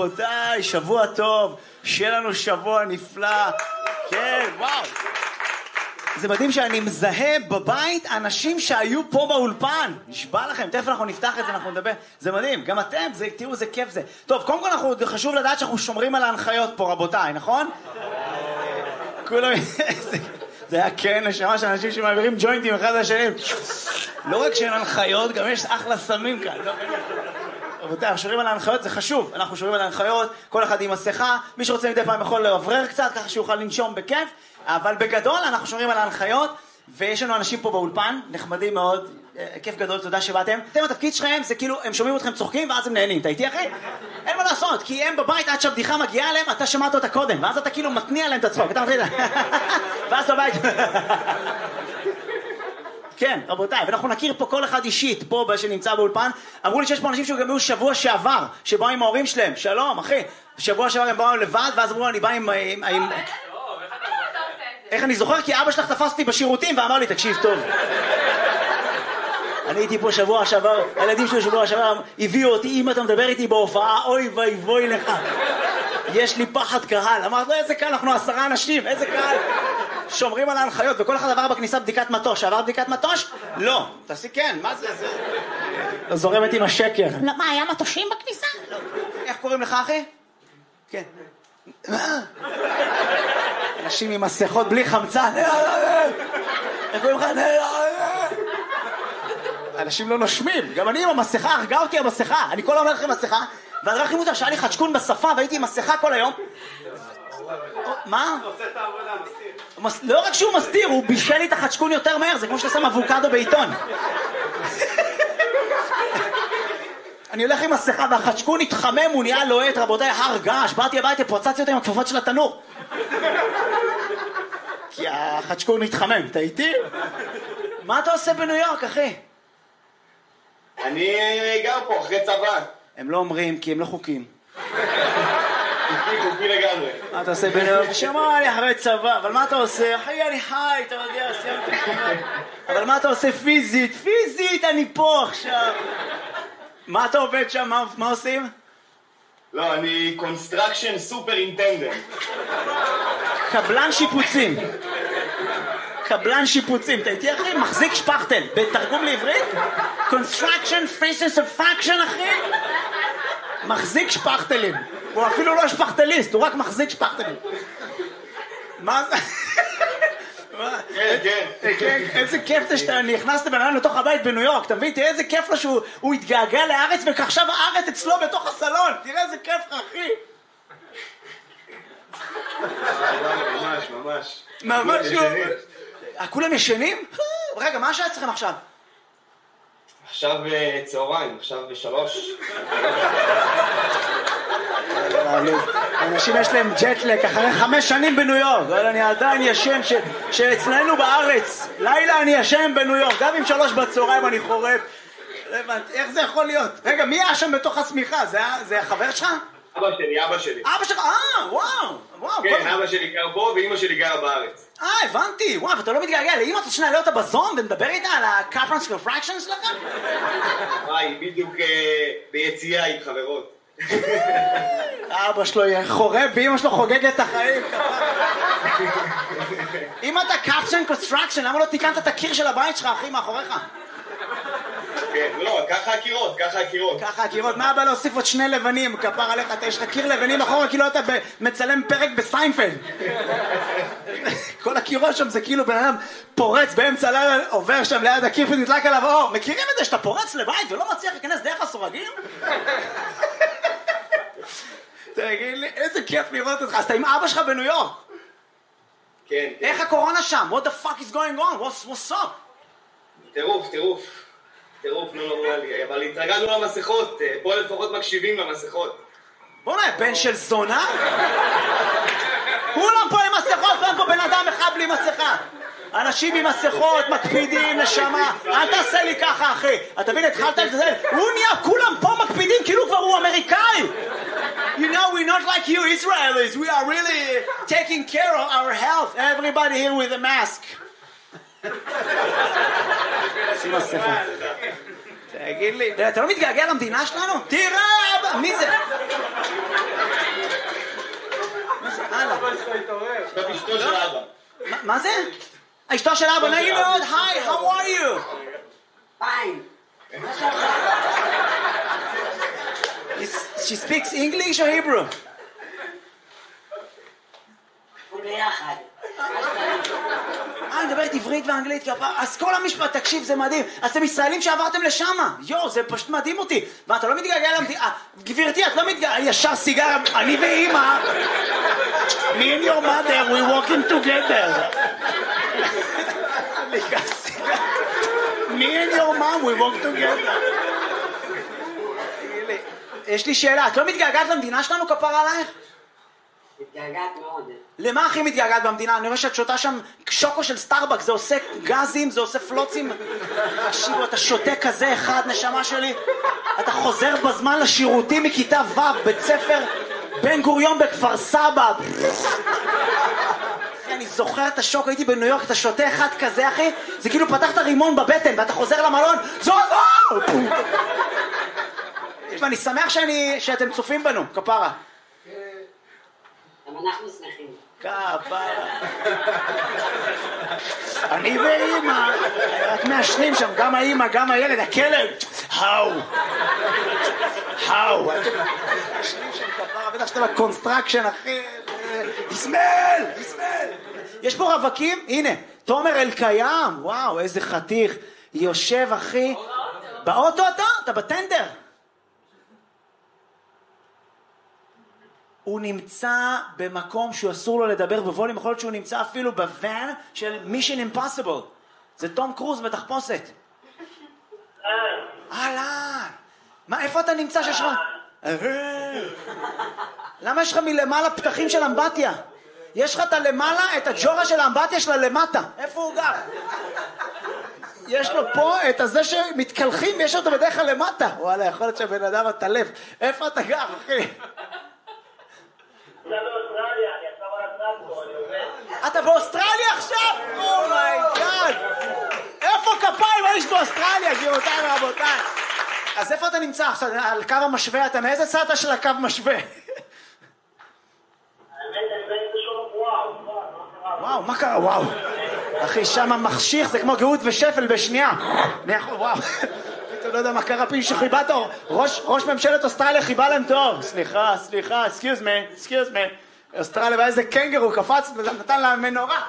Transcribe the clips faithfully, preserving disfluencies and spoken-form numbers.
רבותיי, שבוע טוב, שיהיה לנו שבוע נפלא. כן, וואו. זה מדהים שאני מזהה בבית אנשים שהיו פה באולפן. נשבע לכם, תכף אנחנו נפתח את זה, אנחנו נדבר. זה מדהים, גם אתם, זה, תראו, זה כיף זה. טוב, קודם כל אנחנו, חשוב לדעת שאנחנו שומרים על ההנחיות פה, רבותיי, נכון? כולם... זה היה כן, נשמה של אנשים שמעבירים ג'וינטים אחד לשני. לא רק שאין הנחיות, גם יש אחלה סמים כאן. רבותיי, אנחנו שומרים על ההנחיות, זה חשוב. אנחנו שומרים על ההנחיות, כל אחד עם מסכה. מי שרוצה מדי פעם יכול לעברר קצת, ככה שיוכל לנשום בכיף. אבל בגדול אנחנו שומרים על ההנחיות, ויש לנו אנשים פה באולפן, נחמדים מאוד, כיף גדול, תודה שבאתם. אתם, התפקיד שלכם זה כאילו, הם שומעים אתכם צוחקים ואז הם נהנים. אתה איתי אחי? אין מה לעשות, כי הם בבית עד שהבדיחה מגיעה אליהם, אתה שמעת אותה קודם, ואז אתה כאילו מתניע להם את הצחוק, אתה מתניע, ואז בבית. כן, רבותיי, ואנחנו נכיר פה כל אחד אישית, פה שנמצא באולפן. אמרו לי שיש פה אנשים שגם היו שבוע שעבר, שבאו עם ההורים שלהם. שלום, אחי. שבוע שעבר הם באו לבד, ואז אמרו, אני בא עם... עם... איך אני זוכר? כי אבא שלך תפס אותי בשירותים ואמר לי, תקשיב טוב. אני הייתי פה שבוע שעבר, הילדים שלי שבוע שעבר הביאו אותי, אם אתה מדבר איתי בהופעה, אוי ואי ואי לך. יש לי פחד קהל. אמרת לו, איזה קהל, אנחנו עשרה אנשים, איזה קהל. שומרים על ההנחיות, וכל אחד עבר בכניסה בדיקת מטוש. עבר בדיקת מטוש? לא. תעשי כן, מה זה? זה... זורמת עם השקר. מה, היה מטושים בכניסה? איך קוראים לך, אחי? כן. אנשים עם מסכות בלי חמצן. איך קוראים לך? אנשים לא נושמים. גם אני עם המסכה, הרגע אותי המסכה. אני כל הזמן אומר לכם מסכה, והדבר הכי מוזר שהיה לי חדשקון בשפה, והייתי עם מסכה כל היום. מה? אתה עושה את העבודה, מסתיר. לא רק שהוא מסתיר, הוא בישל לי את החדשקון יותר מהר, זה כמו שאתה שם אבוקדו בעיתון. אני הולך עם מסכה והחדשקון התחמם, הוא נהיה לוהט, רבותיי, הר געש, באתי הביתה, פוצצתי אותה עם הכפפות של התנור. כי החדשקון התחמם, אתה איתי? מה אתה עושה בניו יורק, אחי? אני גר פה אחרי צבא. הם לא אומרים, כי הם לא חוקים. חוקי, חוקי לגמרי. מה אתה עושה בניו יורק? שמע, אני אחרי צבא, אבל מה אתה עושה? אחי, אני חי, אתה יודע, סיימתי. אבל מה אתה עושה פיזית? פיזית, אני פה עכשיו. מה אתה עובד שם? מה, מה עושים? לא, אני קונסטרקשן סופר אינטנדנט. קבלן שיפוצים. קבלן שיפוצים. אתה איתי אחי? מחזיק שפכטל. בתרגום לעברית? Construction Faces of Faction אחי? מחזיק שפכטלים. הוא אפילו לא שפכטליסט, הוא רק מחזיק שפכטלים. מה זה? כן, כן. כן, איזה כיף זה שאתה נכנסת בן אדם לתוך הבית בניו יורק, אתה מבין? תראה איזה כיף לו שהוא התגעגע לארץ ועכשיו הארץ אצלו בתוך הסלון, תראה איזה כיף לך אחי. ממש, ממש. ממש. כולם ישנים? רגע, מה השעה אצלכם עכשיו? עכשיו צהריים, עכשיו בשלוש. אנשים יש להם ג'טלק אחרי חמש שנים בניו יורק, אבל אני עדיין ישן שאצלנו בארץ לילה אני ישן בניו יורק, גם עם שלוש בצהריים אני חורף. איך זה יכול להיות? רגע, מי היה שם בתוך הסמיכה? זה החבר שלך? אבא שלי, אבא שלי. אבא שלך, אה, וואו, וואו. כן, אבא שלי גר פה ואמא שלי גרה בארץ. אה, הבנתי, וואו, ואתה לא מתגעגע לאמא, אתה שנעלה אותה בזום ונדבר איתה על ה-Capran's Refraction שלכם? וואי, בדיוק ביציאה עם חברות. אבא שלו חורב ואמא שלו חוגגת את החיים. אם אתה Capran's Construction, למה לא תיקנת את הקיר של הבית שלך, אחי, מאחוריך? כן, לא, ככה הקירות, ככה הקירות. ככה הקירות, מה הבא להוסיף עוד שני לבנים, כפר עליך, אתה יש לך קיר לבנים אחורה, כאילו אתה מצלם פרק בסיינפלד. כל הקירות שם זה כאילו בן אדם פורץ באמצע לילה, עובר שם ליד הקיר ונדלק עליו אור. מכירים את זה שאתה פורץ לבית ולא מצליח להיכנס דרך הסורגים? תגיד לי, איזה כיף לראות אותך. אז אתה עם אבא שלך בניו יורק. כן. איך הקורונה שם? What the fuck is going on? What's, what's up? טירוף, טירוף. טירוף, לא נורמלי. אבל התרגלנו למסכות. פה לפחות מקשיבים למסכות. בוא נהיה, בן של זונה? כולם פה עם מסכות, ואין פה בן אדם אחד בלי מסכה. אנשים עם מסכות, מקפידים, נשמה. אל תעשה לי ככה, אחי. אתה מבין, התחלת לזה. הוא נהיה, כולם פה מקפידים, כאילו כבר הוא אמריקאי. You know, we're not like you Israelis. We are really taking care of our health. Everybody here with a mask. שים מסכה. תגיד לי, אתה לא מתגעגע למדינה שלנו? תראה, מי זה? מי זה? הלאה. אשתו של אבא. מה זה? אשתו של אבא, נעים מאוד, היי, how are you? Fine. She speaks English or Hebrew? ביחד. אה, אני מדברת עברית ואנגלית, אז כל המשפט, תקשיב, זה מדהים. אז אתם ישראלים שעברתם לשם. יו, זה פשוט מדהים אותי. מה, אתה לא מתגעגע למדינה? גברתי, את לא מתגעגע, ישר סיגר, אני ואמא. Me and your mother, we walking together. Me and your mom, we walk together. יש לי שאלה, את לא מתגעגעת למדינה שלנו, כפרה עלייך? מתגעגעת מאוד. למה הכי מתגעגעת במדינה? אני רואה שאת שותה שם שוקו של סטארבק, זה עושה גזים, זה עושה פלוצים. תקשיבו, אתה שותה כזה אחד, נשמה שלי. אתה חוזר בזמן לשירותים מכיתה ו', בית ספר בן גוריון בכפר סבא. אני זוכר את השוק, הייתי בניו יורק, אתה שותה אחד כזה, אחי, זה כאילו פתחת רימון בבטן, ואתה חוזר למלון, זו זו! ואני שמח שאני, שאתם צופים בנו, כפרה. גם אנחנו שמחים. כפרה. אני ואמא, רק מעשנים שם, גם האמא, גם הילד, הכלב. האו. האו. מעשנים שם כפרה, בטח שאתה בקונסטרקשן, אחי. יסמל, יסמל. יש פה רווקים, הנה, תומר אלקיים, וואו, איזה חתיך. יושב, אחי. באוטו אתה? אתה בטנדר. הוא נמצא במקום שהוא אסור לו לדבר בווליום, יכול להיות שהוא נמצא אפילו בוואן של Mission Impossible. זה תום קרוז בתחפושת. אהלן. מה, איפה אתה נמצא שיש לך? למה יש לך מלמעלה פתחים של אמבטיה? יש לך את הלמעלה, את הג'ורה של האמבטיה שלה למטה. איפה הוא גר? יש לו פה את הזה שמתקלחים, יש אותו בדרך כלל למטה. וואלה, יכול להיות שהבן אדם התלף. איפה אתה גר, אחי? אתה באוסטרליה עכשיו? אומייגאד! איפה כפיים? מה יש באוסטרליה? גבירותיי ורבותיי. אז איפה אתה נמצא עכשיו? על קו המשווה? אתה מאיזה צד של הקו משווה? וואו, מה קרה? וואו. אחי, שם מחשיך, זה כמו גאות ושפל בשנייה. וואו. אתה לא יודע מה קרה, פי שחיבה תור. ראש ממשלת אוסטרליה חיבה להם תור. סליחה, סליחה, excuse me, excuse me. אוסטרליה, ואיזה קנגרו קפץ ונתן לה מנורה.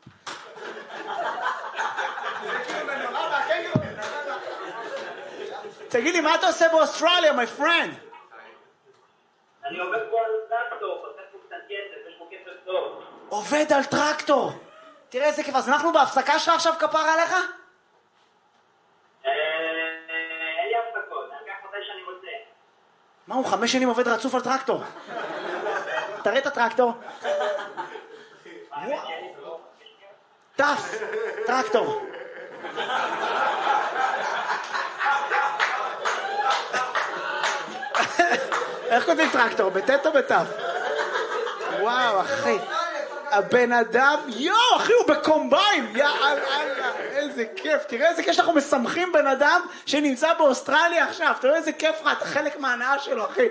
תגיד לי, מה אתה עושה באוסטרליה, my friend? אני עובד פה על טרקטור, עושה פה קצת כסף, יש פה כסף טוב. עובד על טרקטור. תראה איזה כיף, אז אנחנו בהפסקה שלך עכשיו כפרה עליך? אין לי הפסקות, אני אקח מתי שאני רוצה. מה, הוא חמש שנים עובד רצוף על טרקטור? תראה את הטרקטור. טף, טרקטור. איך כותבים טרקטור? בטט או בטף? וואו, אחי. הבן אדם, יו, אחי, הוא בקומביין. יא אללה, איזה כיף. תראה איזה כיף שאנחנו משמחים בן אדם שנמצא באוסטרליה עכשיו. תראה איזה כיף לך, אתה חלק מההנאה שלו, אחי.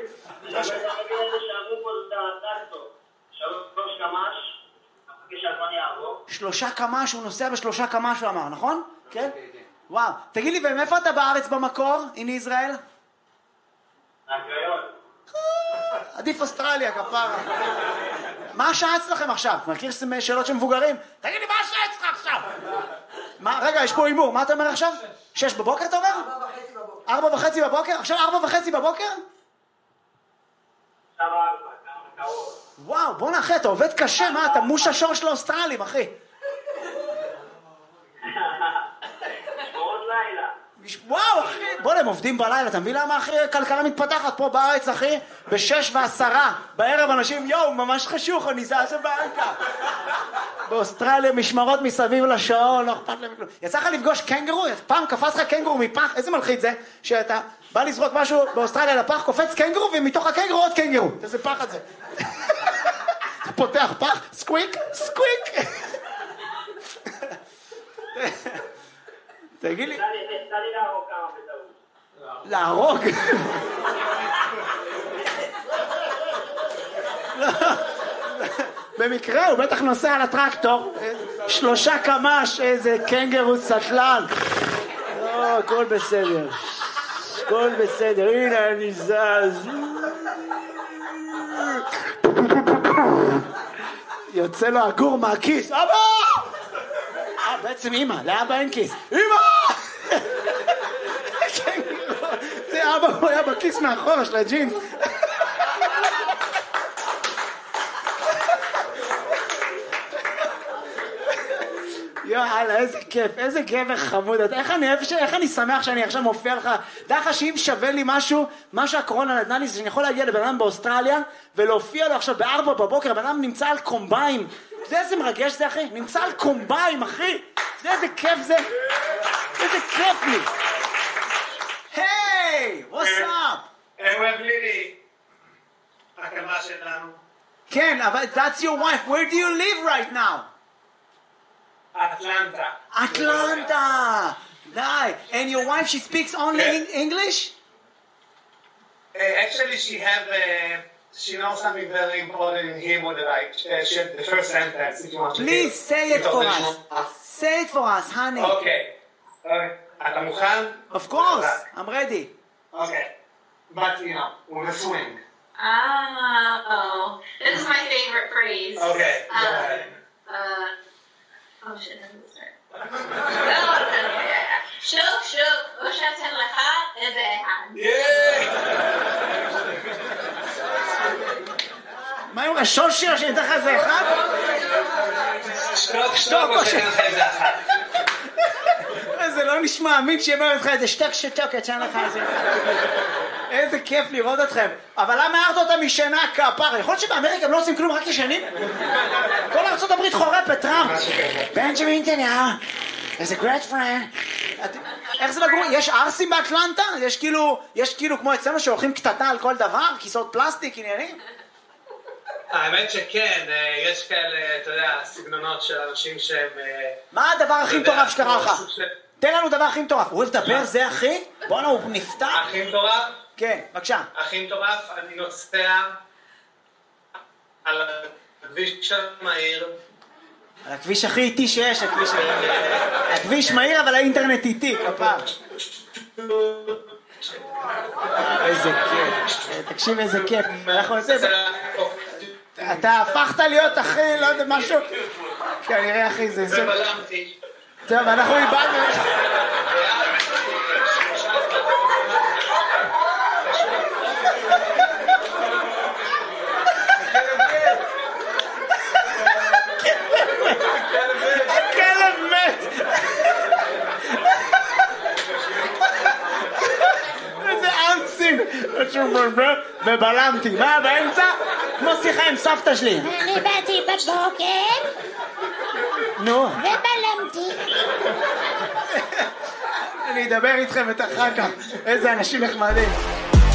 שלושה קמ"ש, הוא נוסע בשלושה קמ"ש, הוא אמר, נכון? כן? וואו. תגיד לי, ומאיפה אתה בארץ במקור, הנה ישראל? הקריון. עדיף אוסטרליה, כפרה. מה השעה אצלכם עכשיו? מכיר שאלות של מבוגרים? תגיד לי, מה השעה אצלך עכשיו? מה, רגע, יש פה אימור, מה אתה אומר עכשיו? שש בבוקר אתה אומר? ארבע וחצי בבוקר. ארבע וחצי בבוקר? עכשיו ארבע וחצי בבוקר? עכשיו ארבע, כמה קרוב. וואו, בוא נאחי, אתה עובד קשה, מה, אתה מוש השור של האוסטרלים, אחי. שמורות לילה. וואו, אחי, בוא, הם עובדים בלילה, אתה מבין למה, אחי, כלכלה מתפתחת פה בארץ, אחי, בשש ועשרה, בערב אנשים, יואו, ממש חשוך, אני זז הביתה. באוסטרליה, משמרות מסביב לשעון, לא אכפת להם כלום. יצא לך לפגוש קנגרו? פעם קפץ לך קנגרו מפח, איזה מלחיץ זה, שאתה בא לזרוק משהו באוסטרליה לפח, קופץ קנגרו, ומתוך הקנגרו עוד קנגרו. איזה פח הזה. אתה פותח פח, סקוויק, סקוויק. תגיד לי. תן לי להרוג כמה בטעות. להרוג? במקרה הוא בטח נוסע על הטרקטור, שלושה קמ"ש, איזה קנגרו סטלן. לא, הכל בסדר, הכל בסדר, הנה אני זז. יוצא לו הגור מהכיס, אבא! אה, בעצם אמא, לאבא אין כיס. אמא! זה אבא, הוא היה בכיס מאחורה של הג'ינס. יאללה, איזה כיף, איזה גבר חמוד. איך אני, איך אני שמח שאני עכשיו מופיע לך. דע לך שאם שווה לי משהו, מה שהקורונה נתנה לי, זה שאני יכול להגיע לבן אדם באוסטרליה ולהופיע לו עכשיו בארבע בבוקר, בן אדם נמצא על קומביים. אתה יודע איזה מרגש זה, אחי? נמצא על קומביים, אחי. אתה יודע איזה כיף זה? איזה כיף לי. היי, what's up? אוהב לילי. הקמה שלנו. כן, אבל that's your wife. Where do you live right now? Atlanta. Atlanta. Nice. And your wife, she speaks only Yeah. in English? Uh, actually, she have uh, she knows something very important in Hebrew that I uh, she, the first sentence. If you want to Please hear. say it for us. Okay. Say it for us, honey. Okay. אתה מוכן? Of course. I'm ready. Okay. But you know, with a swing. Oh, this is my favorite phrase. Okay. Go Um, ahead. uh, oh shit, how does it start? Oh, okay. שוק שוק, או שאתן לך איזה אחד. מה עם השושי או שאני אתן לך איזה אחד? שתוק שתוק או ש... שאתן לך איזה אחד. זה לא נשמע אמין שיאמר לך איזה שתק שתוק, אתן לך איזה אחד. איזה כיף לראות אתכם. אבל למה הערת אותה משנה כפר? יכול להיות שבאמריקה הם לא עושים כלום רק ישנים? כל ארצות הברית חורפת, טראמפ. בנג'מין נתניהו. איזה great friend. איך זה לגור? יש ארסים באטלנטה? יש כאילו, יש כאילו כמו אצלנו שהולכים קטטה על כל דבר? כיסאות פלסטיק, עניינים? האמת שכן, יש כאלה, אתה יודע, סגנונות של אנשים שהם... מה הדבר הכי מטורף שקרה לך? סוג של- תן לנו דבר הכי מטורף. הוא אוהב לדבר, זה אחי? בואנה, הוא נפתח? הכי מטורף? כן, בבקשה. הכי מטורף, אני נוסע על הכביש המהיר. על הכביש הכי איטי שיש, הכביש... הכביש מהיר, אבל האינטרנט איטי, כפר. איזה כיף. תקשיב איזה כיף. אנחנו נעשה... אתה הפכת להיות אחי, לא יודע, משהו... כנראה אחי, זה... זה... ובלמתי. טוב, אנחנו איבדנו... הכלב מת! איזה ארצים! ובלמתי, מה באמצע? כמו שיחה עם סבתא שלי. אני באתי בבוקר נו, ובלמתי. אני אדבר איתכם את אחר כך. איזה אנשים נחמדים.